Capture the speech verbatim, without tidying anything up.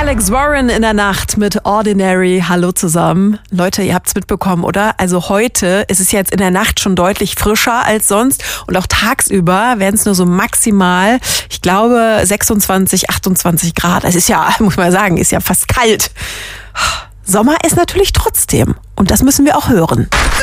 Alex Warren in der Nacht mit Ordinary. Hallo zusammen. Leute, ihr habt's mitbekommen, oder? Also heute ist es jetzt in der Nacht schon deutlich frischer als sonst und auch tagsüber werden es nur so maximal, ich glaube, sechsundzwanzig, achtundzwanzig Grad. Es ist ja, muss man sagen, ist ja fast kalt. Sommer ist natürlich trotzdem und das müssen wir auch hören.